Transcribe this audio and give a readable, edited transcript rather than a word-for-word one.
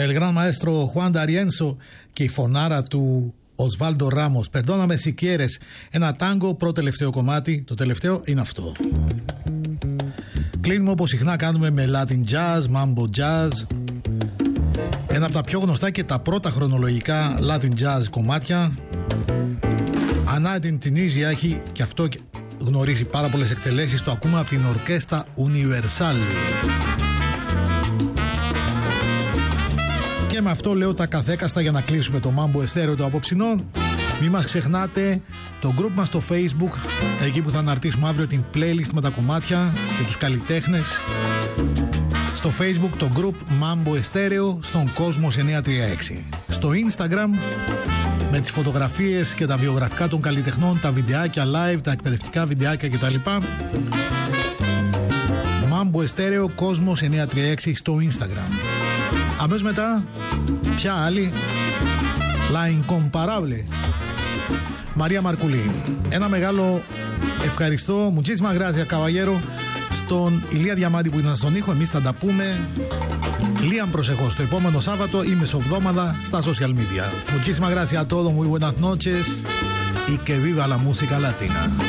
El gran maestro Juan D'Arienzo και η φωνάρα του Osvaldo Ramos. Perdóname si quieres. Ένα τάγκο, πρώτο τελευταίο κομμάτι. Το τελευταίο είναι αυτό. Κλείνουμε όπως συχνά κάνουμε με Latin Jazz, Mambo Jazz. Ένα από τα πιο γνωστά και τα πρώτα χρονολογικά Latin Jazz κομμάτια. Ανά την Τινίζια έχει και αυτό γνωρίζει πάρα πολλές εκτελέσεις. Το ακούμε από την Ορκέστα Universal. Και με αυτό λέω τα καθέκαστα για να κλείσουμε το Mambo Estéreo το απόψινό. Μη μας ξεχνάτε το group μας στο Facebook, εκεί που θα αναρτήσουμε αύριο την playlist με τα κομμάτια και τους καλλιτέχνες. Στο Facebook το group Mambo Estéreo στον Κόσμος 936. Στο Instagram με τις φωτογραφίες και τα βιογραφικά των καλλιτεχνών, τα βιντεάκια live, τα εκπαιδευτικά βιντεάκια κτλ. Mambo Estéreo Κόσμος 936 στο Instagram. Αμέσως μετά, ποια άλλη, La Incomparable, Μαρία Μαρκουλή. Ένα μεγάλο ευχαριστώ, muchísimas gracias caballero, στον Ηλία Διαμάντη που ήταν στον ήχο. Εμείς θα τα πούμε λίγαν προσεχώς το επόμενο Σάββατο ή μεσοβδόμαδα στα social media. Muchísimas gracias a todos, muy buenas noches y que viva la música latina.